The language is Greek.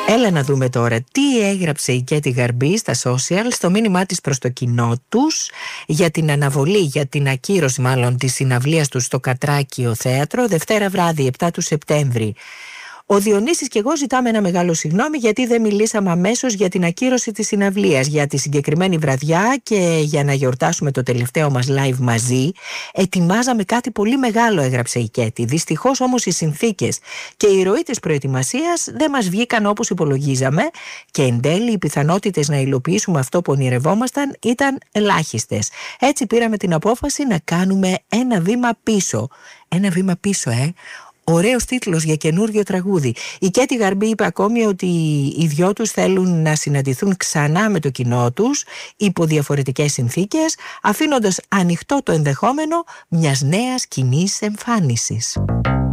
Έλα να δούμε τώρα τι έγραψε η Κέτι Γαρμπή στα social στο μήνυμά της προς το κοινό τους για την αναβολή, για την ακύρωση μάλλον της συναυλίας τους στο Κατράκιο Θέατρο Δευτέρα βράδυ 7 του Σεπτέμβρη. Ο Διονύσης και εγώ ζητάμε ένα μεγάλο συγγνώμη γιατί δεν μιλήσαμε αμέσως για την ακύρωση της συναυλίας, για τη συγκεκριμένη βραδιά και για να γιορτάσουμε το τελευταίο μας live μαζί. Ετοιμάζαμε κάτι πολύ μεγάλο, έγραψε η Κέτι. Δυστυχώς όμως οι συνθήκες και η ροή της προετοιμασίας δεν μας βγήκαν όπως υπολογίζαμε και εν τέλει οι πιθανότητες να υλοποιήσουμε αυτό που ονειρευόμασταν ήταν ελάχιστες. Έτσι πήραμε την απόφαση να κάνουμε ένα βήμα πίσω. Ένα βήμα πίσω, Ωραίος τίτλος για καινούριο τραγούδι. Η Κέτι Γαρμπή είπε ακόμη ότι οι δυο τους θέλουν να συναντηθούν ξανά με το κοινό τους υπό διαφορετικές συνθήκες, αφήνοντας ανοιχτό το ενδεχόμενο μιας νέας κοινής εμφάνισης.